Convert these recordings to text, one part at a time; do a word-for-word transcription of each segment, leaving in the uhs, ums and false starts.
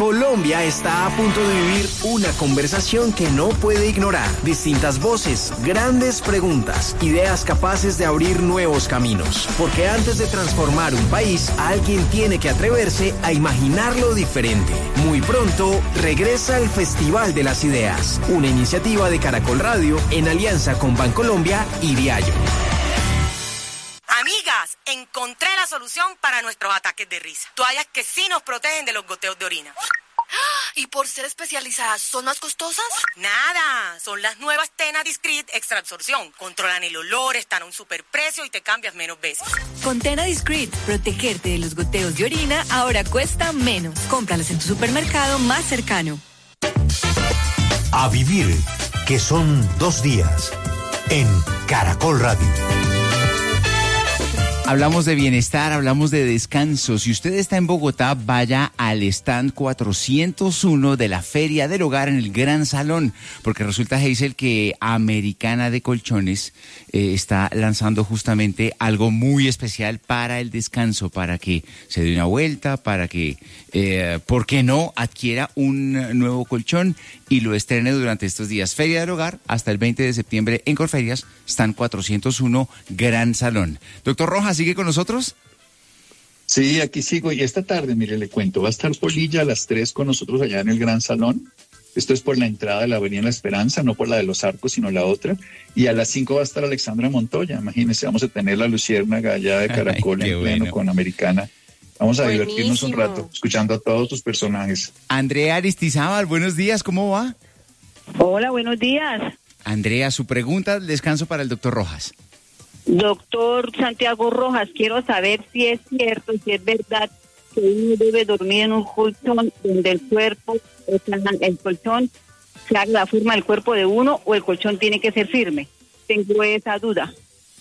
Colombia está a punto de vivir una conversación que no puede ignorar. Distintas voces, grandes preguntas, ideas capaces de abrir nuevos caminos. Porque antes de transformar un país, alguien tiene que atreverse a imaginarlo diferente. Muy pronto, regresa el Festival de las Ideas, una iniciativa de Caracol Radio en alianza con Bancolombia y Diallo. Amigas, encontré la solución para nuestros ataques de risa. Toallas que sí nos protegen de los goteos de orina. ¿Y por ser especializadas, son más costosas? Nada, son las nuevas Tena Discreet Extra Absorción. Controlan el olor, están a un superprecio y te cambias menos veces. Con Tena Discreet, protegerte de los goteos de orina ahora cuesta menos. Cómpralas en tu supermercado más cercano. A vivir, que son dos días, en Caracol Radio. Hablamos de bienestar, hablamos de descanso. Si usted está en Bogotá, vaya al stand cuatrocientos uno de la Feria del Hogar en el Gran Salón, porque resulta, Hazel, que Americana de Colchones eh, está lanzando justamente algo muy especial para el descanso, para que se dé una vuelta, para que, eh, ¿por qué no?, adquiera un nuevo colchón y lo estrene durante estos días. Feria del Hogar hasta el veinte de septiembre en Corferias, stand cuatrocientos uno, Gran Salón. Doctor Rojas, ¿sigue con nosotros? Sí, aquí sigo. Y esta tarde, mire, le cuento, va a estar Polilla a las tres con nosotros allá en el Gran Salón. Esto es por la entrada de la Avenida La Esperanza, no por la de los Arcos, sino la otra. Y a las cinco va a estar Alexandra Montoya. Imagínense, vamos a tener la Luciérnaga allá de Caracol. Ay, en pleno bueno. Con Americana. Vamos a Buenísimo. Divertirnos un rato, escuchando a todos tus personajes. Andrea Aristizábal, buenos días, ¿cómo va? Hola, buenos días. Andrea, su pregunta del descanso para el doctor Rojas. Doctor Santiago Rojas, quiero saber si es cierto, si es verdad que uno debe dormir en un colchón donde el cuerpo, o sea, el colchón se haga la forma del cuerpo de uno, o el colchón tiene que ser firme. Tengo esa duda.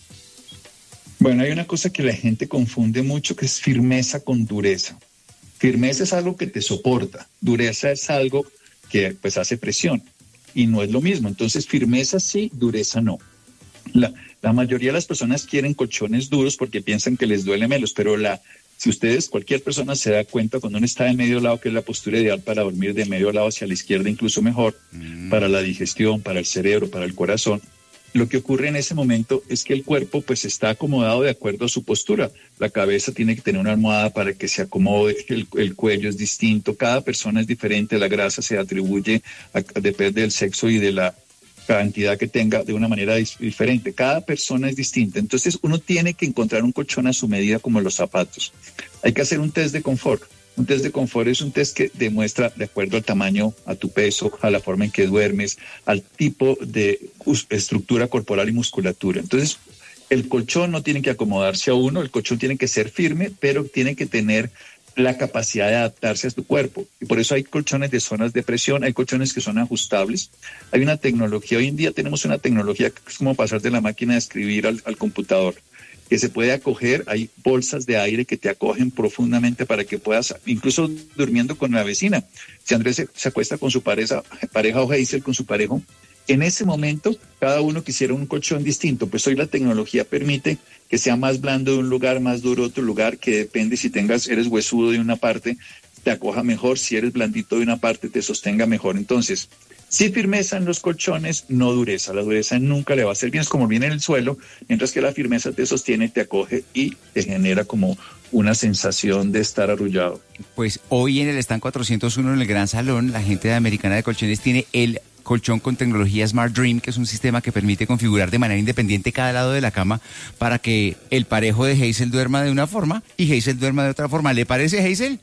Bueno, hay una cosa que la gente confunde mucho, que es firmeza con dureza. Firmeza es algo que te soporta, dureza es algo que pues hace presión y no es lo mismo. Entonces, firmeza sí, dureza no. La, la mayoría de las personas quieren colchones duros porque piensan que les duele menos, pero la, si ustedes, cualquier persona se da cuenta cuando uno está de medio lado, que es la postura ideal para dormir de medio lado hacia la izquierda, incluso mejor, mm. para la digestión, para el cerebro, para el corazón. Lo que ocurre en ese momento es que el cuerpo pues está acomodado de acuerdo a su postura. La cabeza tiene que tener una almohada para que se acomode, el, el cuello es distinto, cada persona es diferente, la grasa se atribuye, a, depende del sexo y de la cantidad que tenga de una manera dis- diferente. Cada persona es distinta, entonces uno tiene que encontrar un colchón a su medida como los zapatos. Hay que hacer un test de confort. Un test de confort es un test que demuestra, de acuerdo al tamaño, a tu peso, a la forma en que duermes, al tipo de estructura corporal y musculatura. Entonces, el colchón no tiene que acomodarse a uno, el colchón tiene que ser firme, pero tiene que tener la capacidad de adaptarse a tu cuerpo. Y por eso hay colchones de zonas de presión, hay colchones que son ajustables. Hay una tecnología, hoy en día tenemos una tecnología que es como pasar de la máquina de escribir al, al computador, que se puede acoger, hay bolsas de aire que te acogen profundamente para que puedas, incluso durmiendo con la vecina. Si Andrés se, se acuesta con su pareja, pareja o Hazel con su pareja, en ese momento cada uno quisiera un colchón distinto, pues hoy la tecnología permite que sea más blando de un lugar, más duro de otro lugar, que depende si tengas, eres huesudo de una parte, te acoja mejor, si eres blandito de una parte, te sostenga mejor. Entonces, sí firmeza en los colchones, no dureza. La dureza nunca le va a hacer bien, es como viene en el suelo, mientras que la firmeza te sostiene, te acoge y te genera como una sensación de estar arrullado. Pues hoy en el stand cuatrocientos uno en el Gran Salón, la gente de Americana de Colchones tiene el colchón con tecnología Smart Dream, que es un sistema que permite configurar de manera independiente cada lado de la cama para que el parejo de Hazel duerma de una forma y Hazel duerma de otra forma. ¿Le parece, Hazel?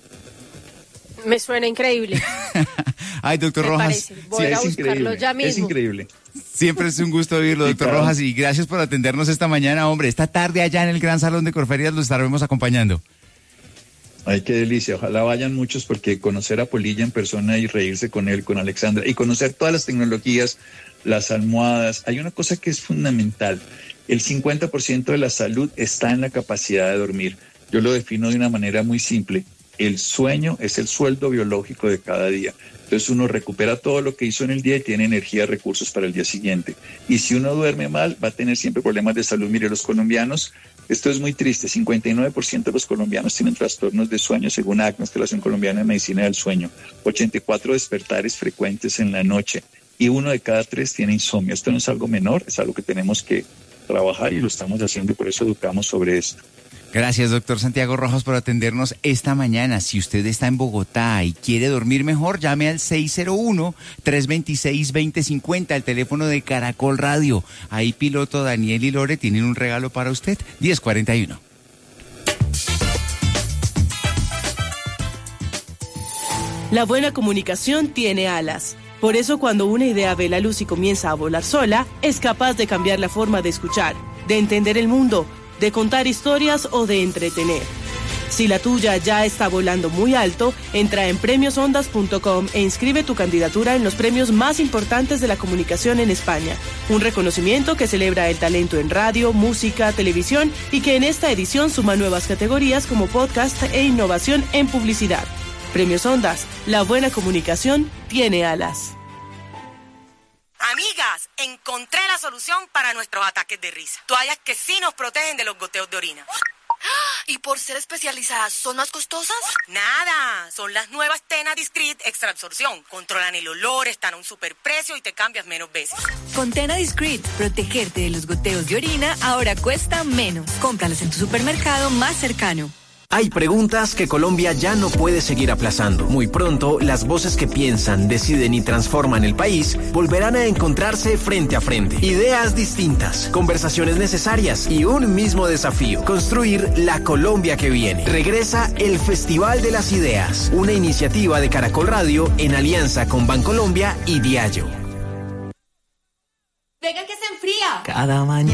Me suena increíble. Ay, doctor Me Rojas. parece. Voy sí, a buscarlo ya mismo. Es increíble. Siempre es un gusto oírlo, doctor sí, claro. Rojas, y gracias por atendernos esta mañana, hombre. Esta tarde allá en el Gran Salón de Corferias lo estaremos acompañando. Ay, qué delicia. Ojalá vayan muchos, porque conocer a Polilla en persona y reírse con él, con Alexandra, y conocer todas las tecnologías, las almohadas. Hay una cosa que es fundamental. El cincuenta por ciento de la salud está en la capacidad de dormir. Yo lo defino de una manera muy simple. el sueño es el sueldo biológico de cada día. Entonces uno recupera todo lo que hizo en el día y tiene energía, recursos para el día siguiente. Y si uno duerme mal, va a tener siempre problemas de salud. Mire, los colombianos, esto es muy triste, cincuenta y nueve por ciento de los colombianos tienen trastornos de sueño, según A C N, Constelación Colombiana de Medicina del Sueño. ochenta y cuatro despertares frecuentes en la noche y uno de cada tres tiene insomnio. Esto no es algo menor, es algo que tenemos que trabajar y lo estamos haciendo y por eso educamos sobre esto. Gracias, doctor Santiago Rojas, por atendernos esta mañana. Si usted está en Bogotá y quiere dormir mejor, llame al seis cero uno, tres dos seis, dos cero cinco cero, el teléfono de Caracol Radio. Ahí piloto Daniel y Lore tienen un regalo para usted. diez cuarenta y uno. La buena comunicación tiene alas. Por eso, cuando una idea ve la luz y comienza a volar sola, es capaz de cambiar la forma de escuchar, de entender el mundo, de contar historias o de entretener. Si la tuya ya está volando muy alto, entra en premios ondas punto com e inscribe tu candidatura en los premios más importantes de la comunicación en España. Un reconocimiento que celebra el talento en radio, música, televisión y que en esta edición suma nuevas categorías como podcast e innovación en publicidad. Premios Ondas, la buena comunicación tiene alas. Amigas, encontré la solución para nuestros ataques de risa. Toallas que sí nos protegen de los goteos de orina. ¿Y por ser especializadas son más costosas? Nada, son las nuevas Tena Discreet Extra Absorción. Controlan el olor, están a un superprecio y te cambias menos veces. Con Tena Discreet, protegerte de los goteos de orina ahora cuesta menos. Cómpralas en tu supermercado más cercano. Hay preguntas que Colombia ya no puede seguir aplazando. Muy pronto, las voces que piensan, deciden y transforman el país volverán a encontrarse frente a frente. Ideas distintas, conversaciones necesarias y un mismo desafío: construir la Colombia que viene. Regresa el Festival de las Ideas, una iniciativa de Caracol Radio en alianza con Bancolombia y Diageo. Venga que se enfría. Cada mañana.